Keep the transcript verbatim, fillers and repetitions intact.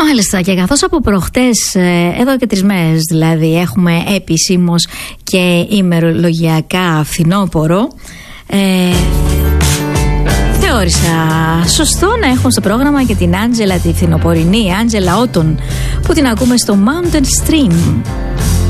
Μάλιστα, και καθώς από προχτές, εδώ και τρεις μέρες δηλαδή, έχουμε επισήμως και ημερολογιακά φθινόπωρο, ε, θεώρησα σωστό να έχουμε στο πρόγραμμα και την Άντζελα, τη φθινοπορεινή Άντζελα Ότον, που την ακούμε στο Mountain Stream.